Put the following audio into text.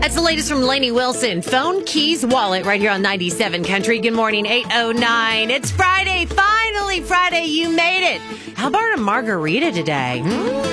That's the latest from Lainey Wilson. Phone, keys, wallet, right here on 97 Country. Good morning, 8:09. It's Friday. Finally Friday. You made it. How about a margarita today?